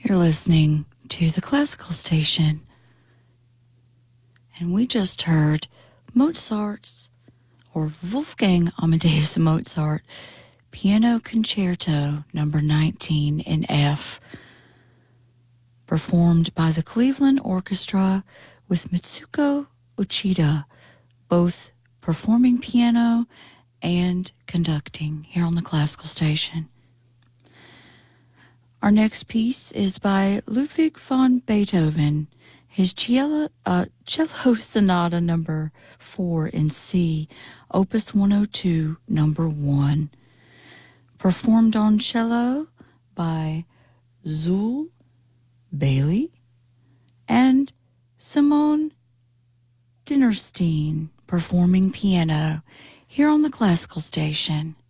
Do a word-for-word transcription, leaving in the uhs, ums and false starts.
You're listening to the Classical Station, and we just heard Mozart's, or Wolfgang Amadeus Mozart, Piano Concerto number nineteen in F, performed by the Cleveland Orchestra with Mitsuko Uchida, both performing piano and conducting here on the Classical Station. Our next piece is by Ludwig van Beethoven, his cello, uh, cello Sonata number four in C, Opus one oh two, number one, performed on cello by Zul Bailey and Simone Dinnerstein, performing piano here on the Classical Station.